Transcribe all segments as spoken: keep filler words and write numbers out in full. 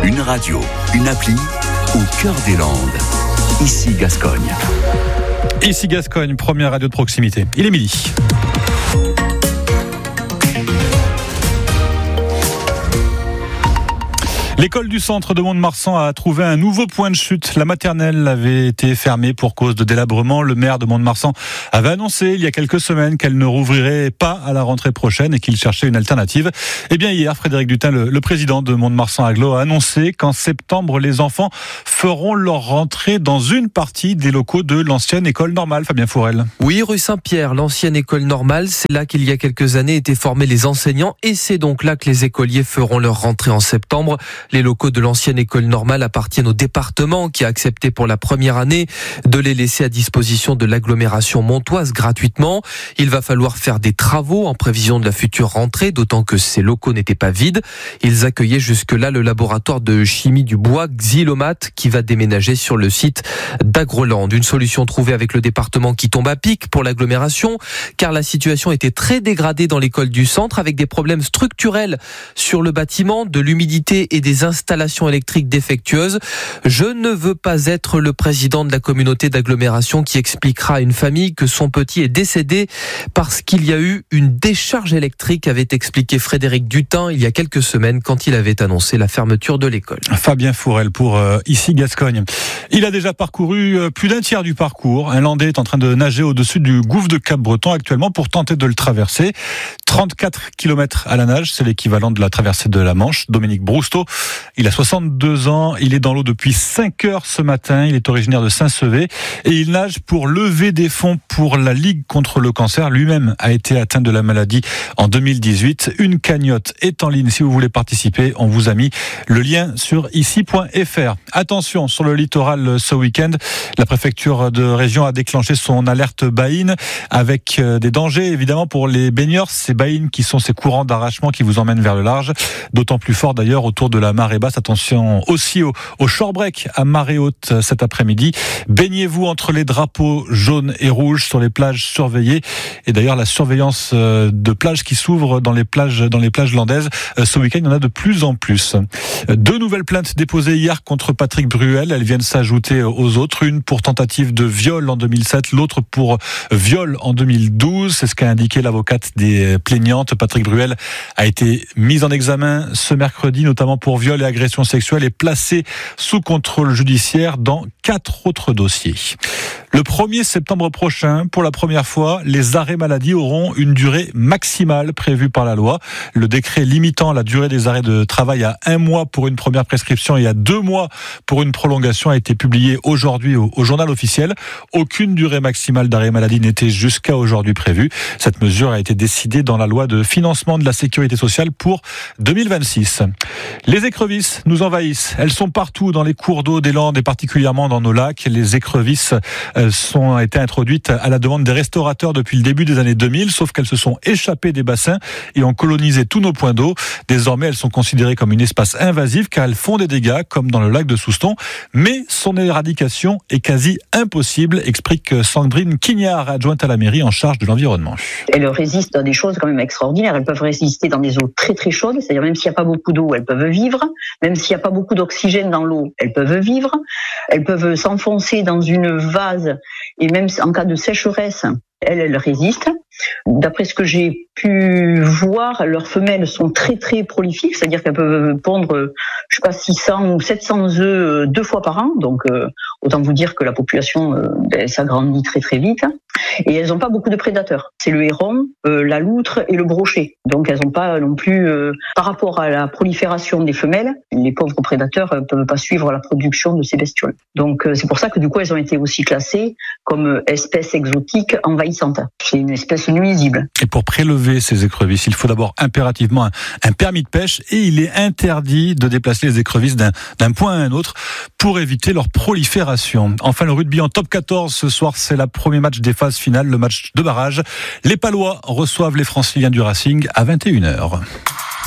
Une radio, une appli, au cœur des Landes. Ici Gascogne. Ici Gascogne, première radio de proximité. Il est midi. L'école du centre de Mont-de-Marsan a trouvé un nouveau point de chute. La maternelle avait été fermée pour cause de délabrement. Le maire de Mont-de-Marsan avait annoncé il y a quelques semaines qu'elle ne rouvrirait pas à la rentrée prochaine et qu'il cherchait une alternative. Eh bien hier, Frédéric Dutin, le, le président de Mont-de-Marsan Agglo, a annoncé qu'en septembre, les enfants feront leur rentrée dans une partie des locaux de l'ancienne école normale. Fabien Fourel. Oui, rue Saint-Pierre, l'ancienne école normale, c'est là qu'il y a quelques années étaient formés les enseignants et c'est donc là que les écoliers feront leur rentrée en septembre. Les locaux de l'ancienne école normale appartiennent au département qui a accepté pour la première année de les laisser à disposition de l'agglomération montoise gratuitement. Il va falloir faire des travaux en prévision de la future rentrée, d'autant que ces locaux n'étaient pas vides. Ils accueillaient jusque-là le laboratoire de chimie du bois Xylomat qui va déménager sur le site d'Agroland. Une solution trouvée avec le département qui tombe à pic pour l'agglomération car la situation était très dégradée dans l'école du centre avec des problèmes structurels sur le bâtiment, de l'humidité et des installations électriques défectueuses. Je ne veux pas être le président de la communauté d'agglomération qui expliquera à une famille que son petit est décédé parce qu'il y a eu une décharge électrique, avait expliqué Frédéric Dutin il y a quelques semaines quand il avait annoncé la fermeture de l'école. Fabien Fourel pour euh, Ici Gascogne. Il a déjà parcouru euh, plus d'un tiers du parcours. Un Landais est en train de nager au-dessus du gouffre de Cap-Breton actuellement pour tenter de le traverser. trente-quatre kilomètres à la nage, c'est l'équivalent de la traversée de la Manche. Dominique Brousteau, il a soixante-deux ans, il est dans l'eau depuis cinq heures ce matin, il est originaire de Saint-Sevé et il nage pour lever des fonds pour la Ligue contre le cancer. Lui-même a été atteint de la maladie en deux mille dix-huit. Une cagnotte est en ligne si vous voulez participer, on vous a mis le lien sur ici point f r. Attention, sur le littoral ce week-end, la préfecture de région a déclenché son alerte baïne avec des dangers évidemment pour les baigneurs. Ces baïnes qui sont ces courants d'arrachement qui vous emmènent vers le large, d'autant plus fort d'ailleurs autour de la marée basse. Attention aussi au, au shore-break à marée haute cet après-midi. Baignez-vous entre les drapeaux jaunes et rouges sur les plages surveillées. Et d'ailleurs, la surveillance de plages qui s'ouvre dans les plages, dans les plages landaises, ce week-end, il y en a de plus en plus. Deux nouvelles plaintes déposées hier contre Patrick Bruel. Elles viennent s'ajouter aux autres. Une pour tentative de viol en deux mille sept, l'autre pour viol en deux mille douze. C'est ce qu'a indiqué l'avocate des plaignantes. Patrick Bruel a été mis en examen ce mercredi, notamment pour viol et agression sexuelle, est placé sous contrôle judiciaire dans quatre autres dossiers. Le premier septembre prochain, pour la première fois, les arrêts maladie auront une durée maximale prévue par la loi. Le décret limitant la durée des arrêts de travail à un mois pour une première prescription et à deux mois pour une prolongation a été publié aujourd'hui au, au journal officiel. Aucune durée maximale d'arrêt maladie n'était jusqu'à aujourd'hui prévue. Cette mesure a été décidée dans la loi de financement de la sécurité sociale pour deux mille vingt-six. Les écrevisses nous envahissent. Elles sont partout dans les cours d'eau des Landes et particulièrement dans nos lacs. Les écrevisses sont été introduites à la demande des restaurateurs depuis le début des années deux mille, sauf qu'elles se sont échappées des bassins et ont colonisé tous nos points d'eau. Désormais, elles sont considérées comme une espèce invasive car elles font des dégâts, comme dans le lac de Souston. Mais son éradication est quasi impossible, explique Sandrine Quignard, adjointe à la mairie en charge de l'environnement. Elles résistent à des choses quand même extraordinaires. Elles peuvent résister dans des eaux très très chaudes, c'est-à-dire même s'il n'y a pas beaucoup d'eau, elles peuvent vivre. Même s'il n'y a pas beaucoup d'oxygène dans l'eau, elles peuvent vivre. Elles peuvent s'enfoncer dans une vase et même en cas de sécheresse, elles, elles résistent. D'après ce que j'ai pu voir, leurs femelles sont très très prolifiques, c'est-à-dire qu'elles peuvent pondre, je sais pas, six cents ou sept cents œufs deux fois par an. Donc euh, autant vous dire que la population euh, elle s'agrandit très très vite. Et elles n'ont pas beaucoup de prédateurs. C'est le héron, euh, la loutre et le brochet. Donc elles n'ont pas non plus, euh, par rapport à la prolifération des femelles, les pauvres prédateurs ne peuvent pas suivre la production de ces bestioles. Donc euh, c'est pour ça que du coup elles ont été aussi classées comme espèces exotiques envahissantes. C'est une espèce nuisible. Et pour prélever ces écrevisses, il faut d'abord impérativement un, un permis de pêche et il est interdit de déplacer les écrevisses d'un, d'un point à un autre pour éviter leur prolifération. Enfin, le rugby en top quatorze ce soir, c'est le premier match des phases finales, le match de barrage. Les Palois reçoivent les Franciliens du Racing à vingt et une heures.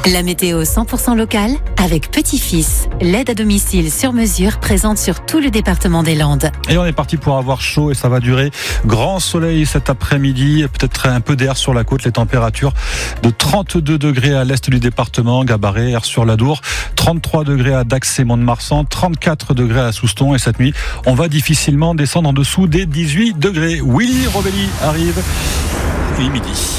La météo cent pour cent locale avec Petit-Fils, l'aide à domicile sur mesure présente sur tout le département des Landes. Et on est parti pour avoir chaud et ça va durer. Grand soleil cet après-midi, peut-être un peu d'air sur la côte, les températures de trente-deux degrés à l'est du département, Gabarret, air sur l'Adour, trente-trois degrés à Dax et Mont-de-Marsan, trente-quatre degrés à Souston et cette nuit, on va difficilement descendre en dessous des dix-huit degrés. Willy Robelli arrive, oui, midi.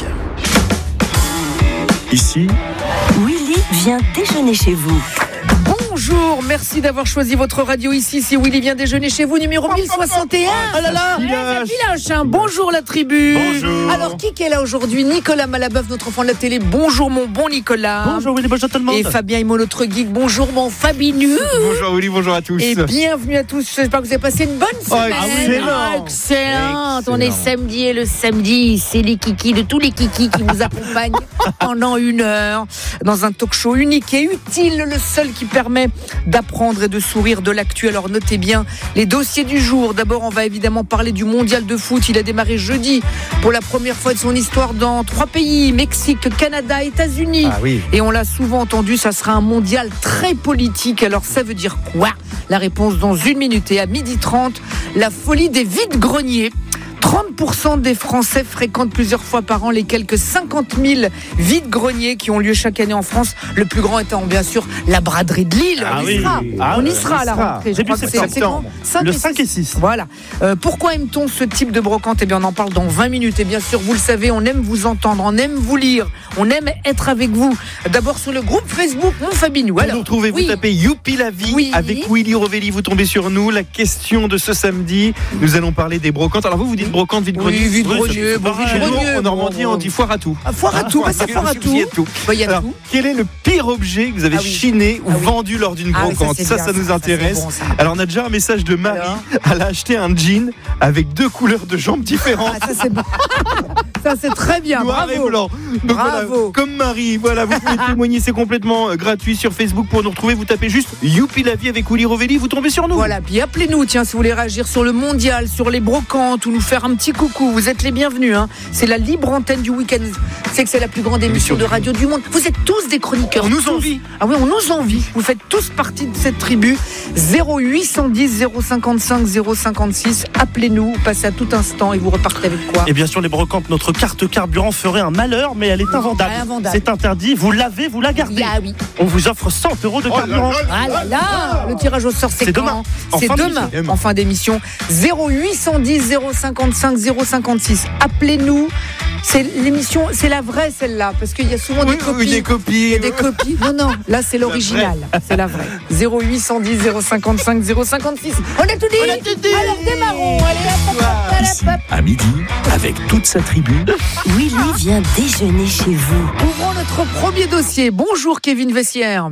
Ici, Willy vient déjeuner chez vous. Bonjour, merci d'avoir choisi votre radio ici. Si Willy vient déjeuner chez vous, numéro mille soixante et un. Oh là là, Pilache, hein. Bonjour la tribu. Bonjour. Alors qui est là aujourd'hui? Nicolas Malabeuf, notre enfant de la télé. Bonjour mon bon Nicolas. Bonjour Willy, bonjour tout le monde. Et Fabien Immo, notre geek. Bonjour mon Fabinu. Bonjour Willy, bonjour à tous. Et bienvenue à tous. J'espère que vous avez passé une bonne semaine. Oh, excellent. Ah, excellente. On est samedi et le samedi, c'est les kikis de tous les kikis qui vous accompagnent pendant une heure dans un talk show unique et utile, le seul qui permet d'apprendre et de sourire de l'actu. Alors notez bien les dossiers du jour. D'abord, on va évidemment parler du mondial de foot. Il a démarré jeudi pour la première fois de son histoire dans trois pays, Mexique, Canada, États-Unis. Ah oui. Et on l'a souvent entendu, ça sera un mondial très politique. Alors ça veut dire quoi? La réponse dans une minute. Et à midi trente, la folie des vides-greniers. trente pour cent des Français fréquentent plusieurs fois par an les quelques cinquante mille vides-greniers qui ont lieu chaque année en France. Le plus grand étant bien sûr la braderie de Lille. Ah on y oui. sera, Ah on y ouais, sera on à la sera. rentrée. Je Début crois que c'est- c'est septembre. quand Le cinq et six. Voilà. Euh, pourquoi aime-t-on ce type de brocante? Eh bien, on en parle dans vingt minutes. Et bien sûr, vous le savez, on aime vous entendre, on aime vous lire, on aime être avec vous. D'abord sur le groupe Facebook Mon Fabinou. Vous Alors, nous retrouvez, vous oui. tapez Youpi la vie Oui. avec Willy Rovelli, vous tombez sur nous. La question de ce samedi, nous allons parler des brocantes. Alors vous, vous dites brocante, vide-grenier. Oui, vide-grenier, Oui, c'est bon, pareil. vide-grenier, En Normandie, bon, on dit foire à tout. Ah, foire à tout, bah, c'est foire à tout. Il y a tout. Bah, il y a Alors, tout. quel est le pire objet que vous avez Ah oui. chiné ou Ah oui. vendu lors d'une Ah oui, ça, brocante? c'est Ça, bien, ça, ça, nous ça, intéresse. c'est bon, ça. Alors on a déjà un message de Marie. Alors Elle a acheté un jean avec deux couleurs de jambes différentes. Ah, ça, c'est bon. Ça, c'est très bien. Noir et Bravo. blanc. Donc Bravo. voilà, comme Marie, voilà, vous pouvez témoigner, c'est complètement euh, gratuit sur Facebook pour nous retrouver. Vous tapez juste Youpi la vie avec Willy Rovelli, vous tombez sur nous. Voilà, puis appelez-nous, tiens, si vous voulez réagir sur le mondial, sur les brocantes ou nous faire un petit coucou, vous êtes les bienvenus. Hein. C'est la libre antenne du week-end. C'est que c'est la plus grande émission de radio du monde. Vous êtes tous des chroniqueurs. On nous tous. envie. Ah oui, on nous envie. Vous faites tous partie de cette tribu. zéro huit cent dix zéro cinquante-cinq zéro cinquante-six. Appelez-nous, passez à tout instant et vous repartez avec quoi? Et bien sûr, les brocantes, notre carte carburant ferait un malheur, mais elle est invendable. Ah, invendable. C'est interdit, vous l'avez, vous la gardez. Ah oui. On vous offre cent euros de carburant. Ah là là, le tirage au sort, c'est C'est quand? demain. En C'est fin demain, d'émission. en fin d'émission. zéro huit cent dix zéro cinquante-cinq zéro cinquante-six. Appelez-nous. C'est l'émission, c'est la vraie celle-là, parce qu'il y a souvent Oui, des copies. oui, des copies. Il y a des copies. Non, non, là c'est l'original. C'est la vraie. zéro huit cent dix zéro cinquante-cinq zéro cinquante-six. On a tout dit. On a tout dit. Alors démarrons. Allez, hop, hop, hop, ici, hop, hop. à midi, avec toute sa tribu. Willy vient déjeuner chez vous. Ouvrons notre premier dossier. Bonjour Kevin Vessière.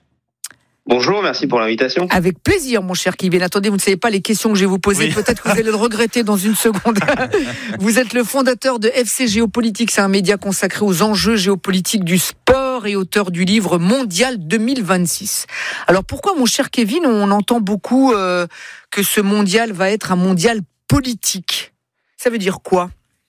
Bonjour, merci pour l'invitation. Avec plaisir, mon cher Kevin. Attendez, vous ne savez pas les questions que je vais vous poser. Oui. Peut-être que vous allez le regretter dans une seconde. Vous êtes le fondateur de F C Géopolitique. C'est un média consacré aux enjeux géopolitiques du sport et auteur du livre Mondial deux mille vingt-six. Alors pourquoi, mon cher Kevin, on entend beaucoup euh, que ce mondial va être un mondial politique? Ça veut dire quoi?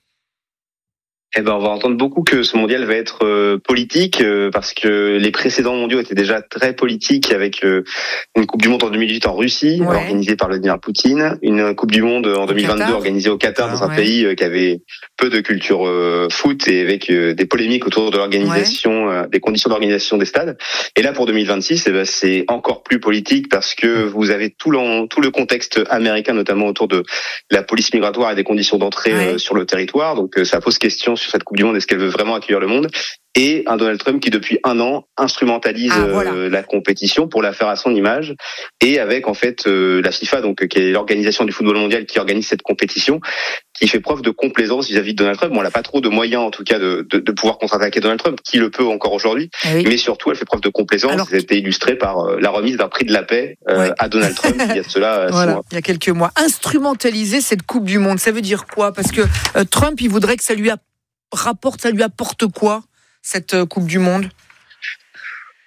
Eh ben, on va entendre beaucoup que ce mondial va être euh, politique euh, parce que les précédents mondiaux étaient déjà très politiques avec euh, une Coupe du Monde en deux mille dix-huit en Russie, Ouais. organisée par Vladimir Poutine, une Coupe du Monde en deux mille vingt-deux Qatar. organisée au Qatar, dans un Ouais. pays euh, qui avait peu de culture euh, foot et avec euh, des polémiques autour de l'organisation, euh, des conditions d'organisation des stades. Et là, pour deux mille vingt-six, eh ben, c'est encore plus politique parce que vous avez tout, l'en, tout le contexte américain, notamment autour de la police migratoire et des conditions d'entrée Ouais. euh, sur le territoire. Donc, euh, ça pose question sur cette Coupe du Monde. Est-ce qu'elle veut vraiment accueillir le monde? Et un Donald Trump qui, depuis un an, instrumentalise Ah, voilà. euh, la compétition pour la faire à son image. Et avec, en fait, euh, la FIFA, donc, qui est l'organisation du football mondial qui organise cette compétition, qui fait preuve de complaisance vis-à-vis de Donald Trump. Bon, elle n'a pas trop de moyens, en tout cas, de, de, de pouvoir contre-attaquer Donald Trump, qui le peut encore aujourd'hui. Ah oui. Mais surtout, elle fait preuve de complaisance. Alors- Ça a été illustré par euh, la remise d'un prix de la paix euh, Ouais. à Donald Trump il y a de cela euh, six Voilà, mois. il y a quelques mois. Instrumentaliser cette Coupe du Monde, ça veut dire quoi? Parce que euh, Trump, il voudrait que ça lui apporte, ça lui apporte quoi, cette euh, Coupe du Monde?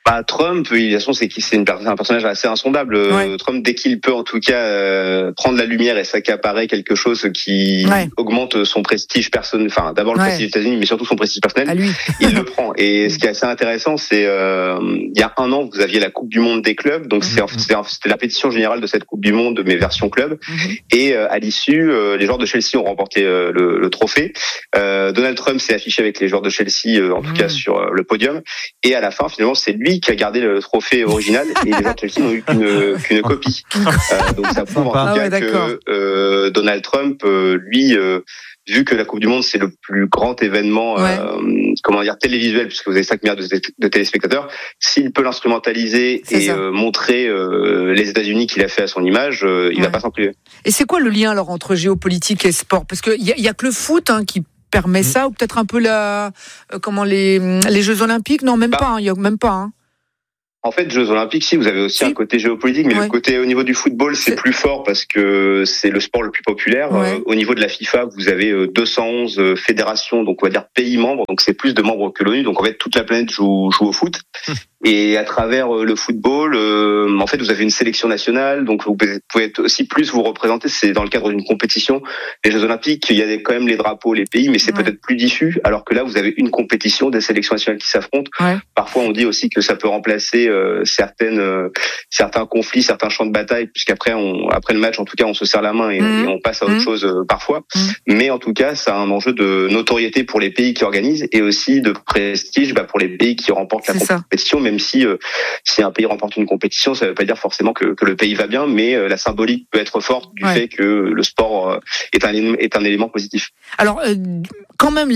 Bah, Trump, de toute façon, c'est qu'il c'est une personne, un personnage assez insondable. Ouais. Trump, dès qu'il peut, en tout cas, euh, prendre la lumière et s'accaparer quelque chose qui ouais. augmente son prestige personnel. Enfin, d'abord le ouais. prestige des États-Unis, mais surtout son prestige personnel. Il le prend. Et ce qui est assez intéressant, c'est euh, il y a un an, vous aviez la Coupe du Monde des clubs. Donc mm-hmm. c'est, c'était la pétition générale de cette Coupe du Monde, mais version club. Mm-hmm. Et euh, à l'issue, euh, les joueurs de Chelsea ont remporté euh, le, le trophée. Euh, Donald Trump s'est affiché avec les joueurs de Chelsea, euh, en tout mm-hmm. cas sur euh, le podium. Et à la fin, finalement, c'est lui qui a gardé le trophée original et les joueurs de Chelsea n'ont eu qu'une, qu'une copie. Euh, donc ça prouve en tout ah cas ouais, que euh, Donald Trump, euh, lui, euh, vu que la Coupe du Monde c'est le plus grand événement, ouais. euh, comment dire, télévisuel, puisque vous avez cinq milliards de, de téléspectateurs, s'il peut l'instrumentaliser c'est et euh, montrer euh, les États-Unis qu'il a fait à son image, euh, il ouais. va pas s'en priver. Et c'est quoi le lien alors entre géopolitique et sport ? Parce que il y, y a que le foot hein, qui permet mmh. ça, ou peut-être un peu la, euh, comment les les Jeux Olympiques ? Non, même bah. pas. Il hein, y a même pas. Hein. En fait, Jeux Olympiques, si, vous avez aussi si. un côté géopolitique, mais ouais. le côté au niveau du football, c'est, c'est plus fort parce que c'est le sport le plus populaire. Ouais. Euh, au niveau de la FIFA, vous avez deux cent onze fédérations, donc on va dire pays membres, donc c'est plus de membres que l'ONU. Donc en fait, toute la planète joue, joue au foot. Et à travers le football, euh, en fait, vous avez une sélection nationale, donc vous pouvez aussi plus vous représenter. C'est dans le cadre d'une compétition. Les Jeux Olympiques, il y a quand même les drapeaux, les pays, mais c'est ouais. peut-être plus diffus. Alors que là, vous avez une compétition, des sélections nationales qui s'affrontent. Ouais. Parfois, on dit aussi que ça peut remplacer euh, certaines, euh, certains conflits, certains champs de bataille, puisqu'après, on, après le match, en tout cas, on se serre la main et, mmh. et on passe à autre mmh. chose euh, parfois. Mmh. Mais en tout cas, ça a un enjeu de notoriété pour les pays qui organisent et aussi de prestige bah, pour les pays qui remportent la c'est compétition. Ça. Même si euh, si un pays remporte une compétition, ça ne veut pas dire forcément que, que le pays va bien, mais euh, la symbolique peut être forte du ouais. fait que le sport euh, est un est un élément positif. Alors euh, quand même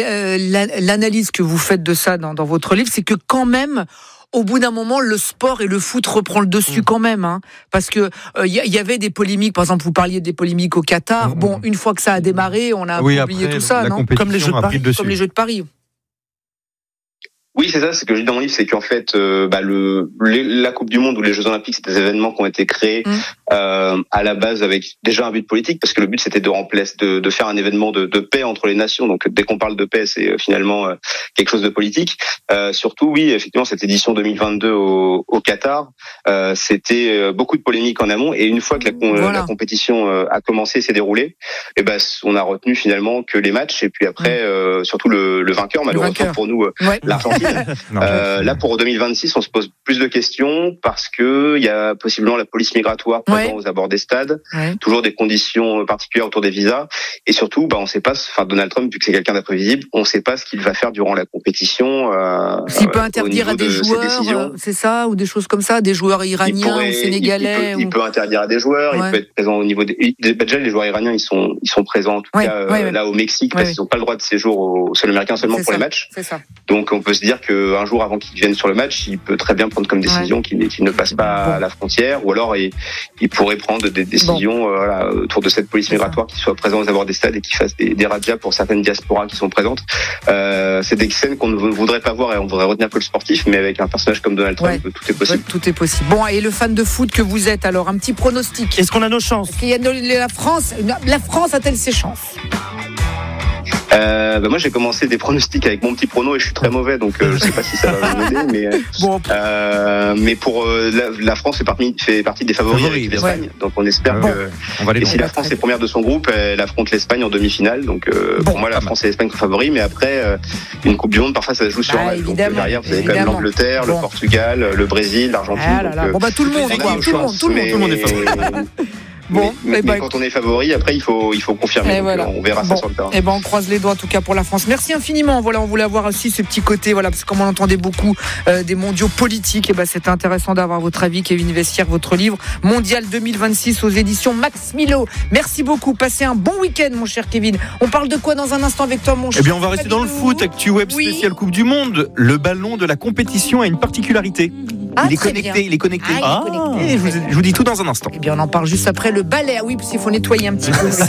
l'analyse que vous faites de ça dans, dans votre livre, c'est que quand même au bout d'un moment, le sport et le foot reprend le dessus mmh. quand même, hein, parce que il euh, y, y avait des polémiques. Par exemple, vous parliez des polémiques au Qatar. Mmh. Bon, une fois que ça a démarré, on a oui, oublié tout ça, non ? Comme les Jeux de Paris. Comme les Jeux de Paris. Oui, c'est ça, c'est ce que je dis dans mon livre, c'est qu'en fait, euh, bah, le, les, la Coupe du Monde ou les Jeux Olympiques, c'est des événements qui ont été créés mmh. euh, à la base avec déjà un but politique, parce que le but c'était de remplacer, de, de faire un événement de, de paix entre les nations. Donc dès qu'on parle de paix, c'est euh, finalement euh, quelque chose de politique. Euh, surtout, oui, effectivement, cette édition deux mille vingt-deux au, au Qatar, euh, c'était euh, beaucoup de polémiques en amont. Et une fois que la, voilà. la compétition euh, a commencé, s'est déroulée, et ben on a retenu finalement que les matchs. Et puis après, mmh. euh, surtout le, le vainqueur, le malheureusement vainqueur. pour nous, euh, ouais. l'Argentine. non, euh, là, pour deux mille vingt-six, on se pose plus de questions parce que il y a possiblement la police migratoire présente ouais. aux abords des stades, ouais. toujours des conditions particulières autour des visas, et surtout, bah, on sait pas. Enfin, Donald Trump, vu que c'est quelqu'un d'imprévisible, on sait pas ce qu'il va faire durant la compétition. Euh, S'il peut interdire à des de joueurs, c'est ça, ou des choses comme ça, des joueurs iraniens pourrait, ou sénégalais. Il, il, peut, ou... il peut interdire à des joueurs. Ouais. Il peut être présent au niveau des. Déjà, les joueurs iraniens, ils sont, ils sont présents en tout ouais. cas ouais, euh, ouais. là au Mexique ouais, parce qu'ils n'ont pas le droit de séjour au sol américain seulement c'est pour ça. les matchs. C'est ça. Donc, on peut se dire que un jour avant qu'ils viennent sur le match, il peut très bien prendre comme décision ouais. qu'il, qu'il ne passe pas bon. à la frontière, ou alors il, il pourrait prendre des décisions bon. euh, voilà, autour de cette police migratoire qui soit présente aux abords des stades et qui fasse des, des razzias pour certaines diasporas qui sont présentes. Euh, c'est des scènes qu'on ne voudrait pas voir et on voudrait retenir que le sportif, mais avec un personnage comme Donald Trump, ouais. tout est possible. Ouais, tout est possible. Bon, et le fan de foot que vous êtes, alors un petit pronostic. Est-ce qu'on a nos chances ? Est-ce qu'il y a la France, la France a-t-elle ses chances ? Euh, bah moi j'ai commencé des pronostics avec mon petit prono et je suis très mauvais, donc euh, je sais pas si ça va m'aider, mais bon. euh, mais pour euh, la, la France fait partie, fait partie des favoris Favori, avec l'Espagne, ouais. donc on espère bon. que on va les et si la France est première de son groupe, elle affronte l'Espagne en demi-finale, donc euh, bon, pour moi la France et l'Espagne sont favoris, mais après euh, une Coupe du Monde parfois ça se joue sur un match, donc derrière vous avez quand même l'Angleterre, bon. le Portugal, le Brésil, l'Argentine. Ah là là. Donc, bon bah tout le monde, quoi, tout le monde, tout le monde, tout le monde est favori. Bon, mais, mais, bah, mais quand on est favori, après il faut il faut confirmer. Donc, voilà. On verra bon. ça sur le terrain. Et ben on croise les doigts en tout cas pour la France. Merci infiniment. Voilà, on voulait avoir aussi ce petit côté, voilà, parce que comme on entendait beaucoup euh, des mondiaux politiques, et ben c'était intéressant d'avoir votre avis, Kevin Vessière, votre livre Mondial deux mille vingt-six aux éditions Max Milo. Merci beaucoup. Passez un bon week-end, mon cher Kevin. On parle de quoi dans un instant avec toi, mon cher? Eh bien, on va rester dans le foot. Actu Web oui. spécial Coupe du Monde. Le ballon de la compétition a une particularité. Ah, il, est connecté, il est connecté, ah, il est connecté. Ah, je, vous, je vous dis tout dans un instant. Eh bien, on en parle juste après le balai. Ah oui, parce qu'il faut nettoyer un petit peu.